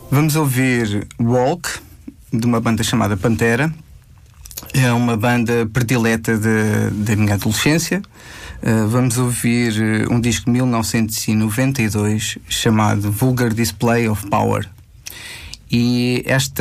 Vamos ouvir Walk, de uma banda chamada Pantera. É uma banda predileta da minha adolescência. Vamos ouvir um disco de 1992 chamado Vulgar Display of Power. E esta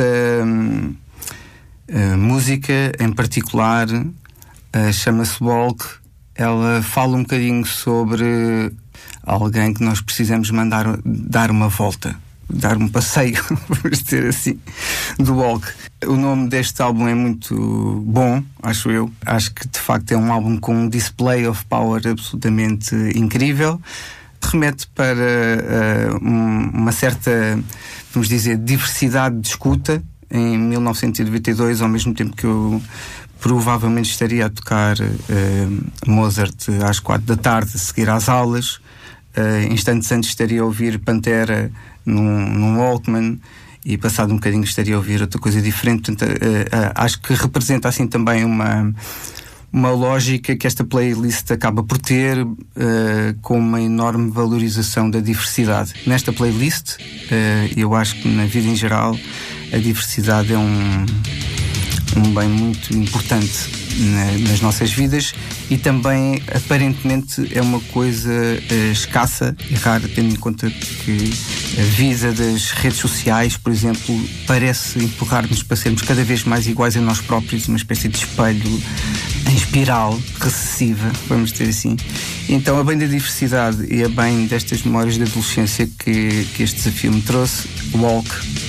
música em particular chama-se Walk. Ela fala um bocadinho sobre alguém que nós precisamos mandar dar uma volta, dar um passeio, vamos dizer assim, do Walk. O nome deste álbum é muito bom, acho eu. Acho que de facto é um álbum com um display of power absolutamente incrível. Remete para uma certa, vamos dizer, diversidade de escuta. Em 1992, ao mesmo tempo que eu provavelmente estaria a tocar Mozart às 4 da tarde, a seguir às aulas. Instantes antes estaria a ouvir Pantera num Walkman, e passado um bocadinho estaria a ouvir outra coisa diferente. Portanto, acho que representa assim também uma lógica que esta playlist acaba por ter, com uma enorme valorização da diversidade. Nesta playlist, eu acho que na vida em geral a diversidade é um bem muito importante nas nossas vidas, e também aparentemente é uma coisa escassa e rara, tendo em conta que a vida das redes sociais, por exemplo, parece empurrar-nos para sermos cada vez mais iguais a nós próprios, uma espécie de espelho em espiral recessiva, vamos dizer assim. Então, a bem da diversidade e a bem destas memórias de adolescência que este desafio me trouxe, Walk,